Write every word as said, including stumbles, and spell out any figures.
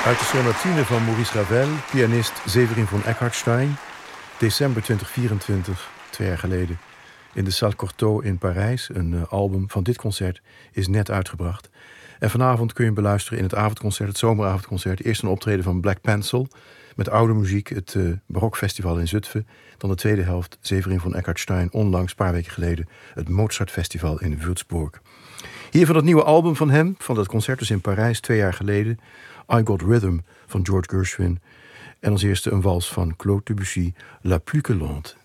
Uit de sonatine van Maurice Ravel, pianist Severin von Eckartstein. December twintig vierentwintig, twee jaar geleden. In de Salle Cortot in Parijs. Een uh, album van dit concert is net uitgebracht. En vanavond kun je hem beluisteren in het avondconcert, het zomeravondconcert. Eerst een optreden van Black Pencil met oude muziek, het uh, Barokfestival in Zutphen. Dan de tweede helft, Severin von Eckartstein, onlangs, een paar weken geleden, het Mozartfestival in Würzburg. Hier van het nieuwe album van hem, van dat concert dus in Parijs, twee jaar geleden, I Got Rhythm van George Gershwin. En als eerste een wals van Claude Debussy, La Plus que Lente.